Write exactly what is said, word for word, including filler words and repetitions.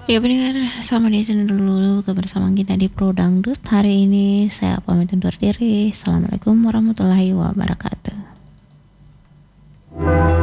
Ya pendengar, selamat di sini dulu kebersamaan kita di Pro Dangdut. Hari ini saya pamit undur diri. Assalamualaikum warahmatullahi wabarakatuh.